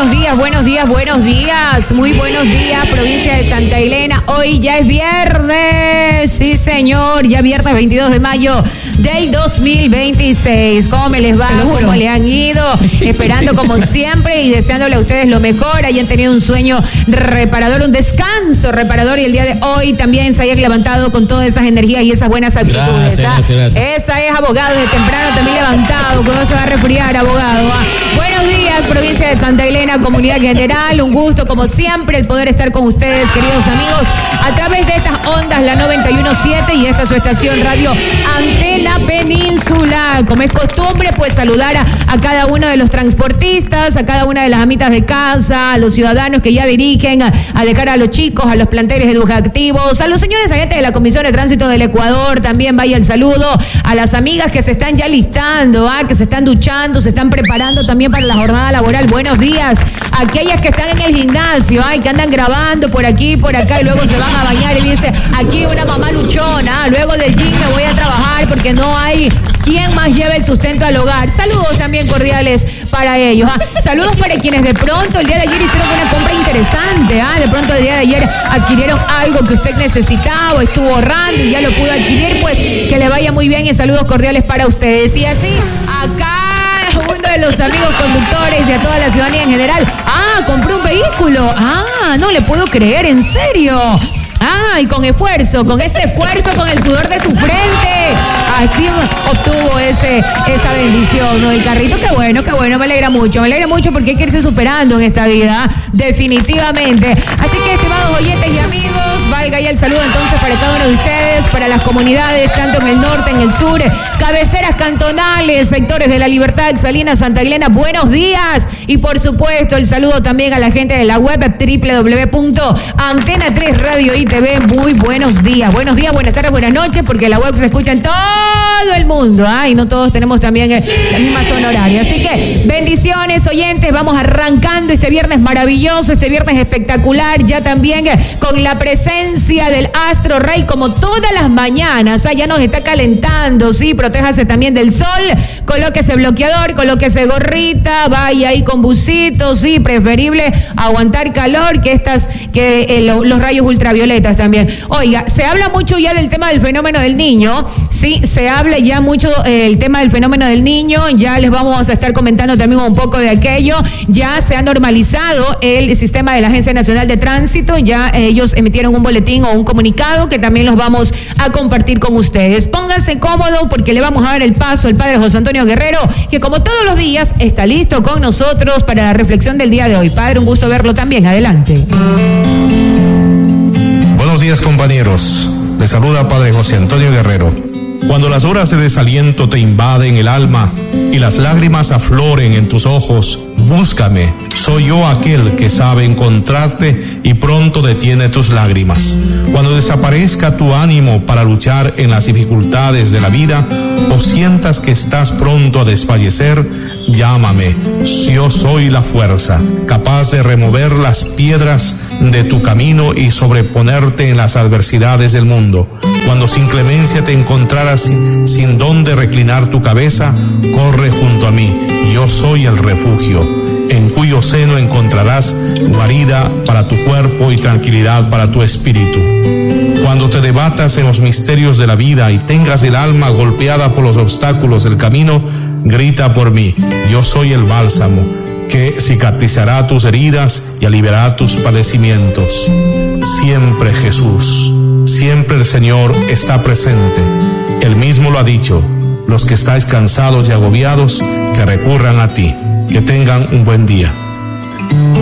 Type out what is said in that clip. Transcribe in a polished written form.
Muy buenos días, provincia de Santa Elena. Hoy ya es viernes, sí señor, ya viernes 22 de mayo del 2026. ¿Cómo me les va? ¿Cómo le han ido? Esperando como siempre y deseándole a ustedes lo mejor. Hayan tenido un sueño reparador, un descanso reparador, y el día de hoy también se hayan levantado con todas esas energías y esas buenas actitudes. Gracias. Esa es abogado de temprano, también levantado, que no se va a resfriar, abogado. Buenos días, provincia de Santa Elena, comunidad general. Un gusto, como siempre, el poder estar con ustedes, queridos amigos, a través de estas ondas, la 91.7, y esta es su estación radio Antena Península. Como es costumbre, pues saludar a cada uno de los transportistas, a cada una de las amitas de casa, a los ciudadanos que ya dirigen a dejar a los chicos, a los planteles educativos, a los señores agentes de la Comisión de Tránsito del Ecuador. También vaya el saludo a las amigas que se están ya listando, que se están duchando, se están preparando también para la jornada laboral. Buenos días. Aquellas que están en el gimnasio, que andan grabando por aquí, por acá, y luego se van a bañar y dice, aquí una mamá luchona, luego del gym me voy a trabajar porque no hay quien más lleve el sustento al hogar. Saludos también cordiales para ellos. Saludos para quienes de pronto el día de ayer hicieron una compra interesante. De pronto el día de ayer adquirieron algo que usted necesitaba, estuvo ahorrando y ya lo pudo adquirir, pues que le vaya muy bien y saludos cordiales para ustedes. Y así, acá uno de los amigos conductores y a toda la ciudadanía en general. Compró un vehículo. No le puedo creer, en serio. Y con esfuerzo, con ese esfuerzo, con el sudor de su frente. Así obtuvo esa bendición, ¿no? El carrito. Qué bueno, me alegra mucho porque hay que irse superando en esta vida, definitivamente. Así que, estimados oyentes y amigos, valga ya el saludo entonces para cada uno de ustedes, para las comunidades, tanto en el norte, en el sur, cabeceras cantonales, sectores de La Libertad, Salinas, Santa Elena, buenos días. Y por supuesto, el saludo también a la gente de la web www.antena3 Radio y TV. Muy buenos días, buenas tardes, buenas noches, porque la web se escucha en todo el mundo, y no todos tenemos también la misma zona horaria. Así que bendiciones, oyentes. Vamos arrancando este viernes maravilloso, este viernes espectacular, ya también con la presencia del Astro Rey, como todas las mañanas. Ya nos está calentando, sí, protéjase también del sol, colóquese bloqueador, colóquese gorrita, vaya ahí con bucitos, sí, preferible aguantar calor que los rayos ultravioletas también. Oiga, se habla mucho ya del tema del fenómeno del niño, sí, se habla ya mucho el tema del fenómeno del niño, ya les vamos a estar comentando también un poco de aquello. Ya se ha normalizado el sistema de la Agencia Nacional de Tránsito, ya ellos emitieron un boletín o un comunicado que también los vamos a compartir con ustedes. Pónganse cómodos porque le vamos a dar el paso al padre José Antonio Guerrero, que como todos los días está listo con nosotros para la reflexión del día de hoy. Padre, un gusto verlo también, adelante. Buenos días, compañeros. Les saluda Padre José Antonio Guerrero. Cuando las horas de desaliento te invaden el alma y las lágrimas afloren en tus ojos, búscame. Soy yo aquel que sabe encontrarte y pronto detiene tus lágrimas. Cuando desaparezca tu ánimo para luchar en las dificultades de la vida o sientas que estás pronto a desfallecer, llámame. Yo soy la fuerza, capaz de remover las piedras de tu camino y sobreponerte en las adversidades del mundo. Cuando sin clemencia te encontraras sin dónde reclinar tu cabeza, corre junto a mí. Yo soy el refugio, en cuyo seno encontrarás guarida para tu cuerpo y tranquilidad para tu espíritu. Cuando te debatas en los misterios de la vida y tengas el alma golpeada por los obstáculos del camino, grita por mí. Yo soy el bálsamo que cicatrizará tus heridas y aliviará tus padecimientos. Siempre Jesús, siempre el Señor está presente. Él mismo lo ha dicho: los que estáis cansados y agobiados, que recurran a ti. Que tengan un buen día.